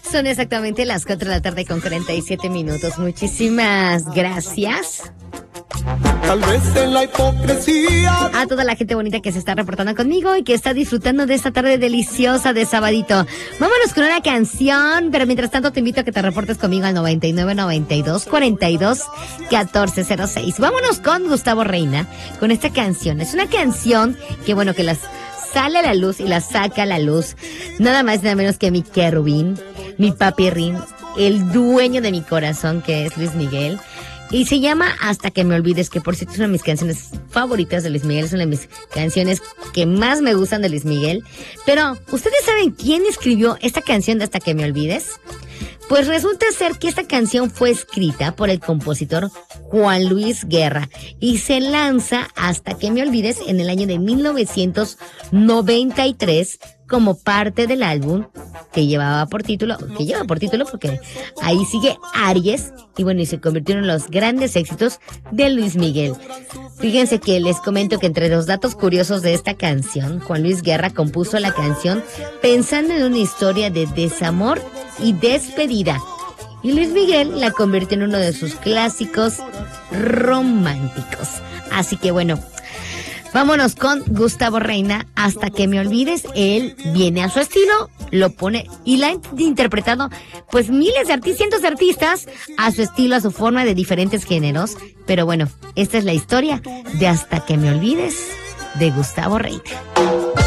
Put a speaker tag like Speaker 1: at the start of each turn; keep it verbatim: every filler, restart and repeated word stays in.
Speaker 1: Son exactamente las cuatro de la tarde con cuarenta y siete minutos. Muchísimas gracias.
Speaker 2: Tal vez en la hipocresía.
Speaker 1: A toda la gente bonita que se está reportando conmigo y que está disfrutando de esta tarde deliciosa de sabadito. Vámonos con una canción, pero mientras tanto te invito a que te reportes conmigo al noventa y nueve, noventa y dos, cuarenta y dos, catorce cero seis. Vámonos con Gustavo Reina, con esta canción. Es una canción que, bueno, que las sale a la luz y la saca a la luz. Nada más y nada menos que mi querubín, mi papirrín, el dueño de mi corazón, que es Luis Miguel. Y se llama Hasta que me olvides, que por cierto es una de mis canciones favoritas de Luis Miguel, es una de mis canciones que más me gustan de Luis Miguel. Pero, ¿ustedes saben quién escribió esta canción de Hasta que me olvides? Pues resulta ser que esta canción fue escrita por el compositor Juan Luis Guerra y se lanza Hasta que me olvides en el año de mil novecientos noventa y tres como parte del álbum que llevaba por título, que lleva por título porque ahí sigue Aries, y bueno, y se convirtió en los grandes éxitos de Luis Miguel. Fíjense que les comento que entre los datos curiosos de esta canción, Juan Luis Guerra compuso la canción pensando en una historia de desamor y despedida, y Luis Miguel la convirtió en uno de sus clásicos románticos. Así que bueno, vámonos con Gustavo Reina, Hasta que me olvides. Él viene a su estilo, lo pone y la han interpretado pues miles de artistas, cientos de artistas a su estilo, a su forma, de diferentes géneros. Pero bueno, esta es la historia de Hasta que me olvides de Gustavo Reina.